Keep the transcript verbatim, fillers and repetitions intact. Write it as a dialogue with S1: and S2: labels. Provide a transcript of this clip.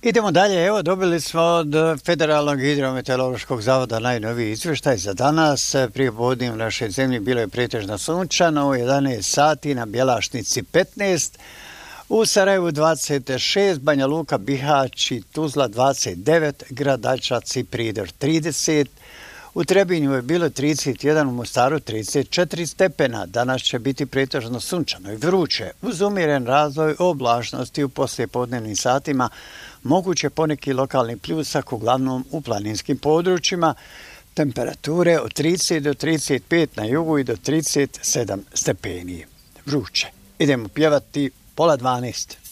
S1: Idemo dalje, evo dobili smo od Federalnog hidrometeorološkog zavoda najnoviji izvještaj za danas. Prije podne u našoj zemlji bilo je pretežno sunčano, u jedanaest sati, na Bjelašnici petnaest, u Sarajevu dvadeset šest, Banja Luka, Bihać i Tuzla dvadeset devet, Gradačac i Prijedor trideset, u Trebinju je bilo trideset jedan, u Mostaru trideset četiri stepena. Danas će biti pretežno sunčano i vruće, uz umjeren razvoj oblačnosti u poslijepodnevnim satima, moguće poneki lokalni pljusak, uglavnom u planinskim područjima, temperature od trideset do trideset pet na jugu i do trideset sedam stepeni. Vruće. Idemo pjevati pola dvanaest.